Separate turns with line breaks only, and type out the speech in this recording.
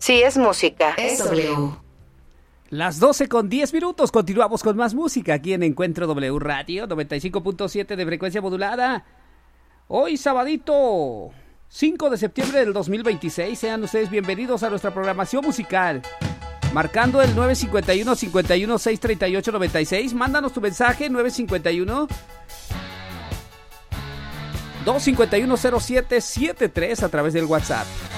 Si es música, es W.
Las 12:10. Continuamos con más música aquí en Encuentro W Radio 95.7 de frecuencia modulada. Hoy sabadito 5 de septiembre del 2026. Sean ustedes bienvenidos a nuestra programación musical. Marcando el 951 51 638 96. Mándanos tu mensaje 951 251 0773 a través del WhatsApp.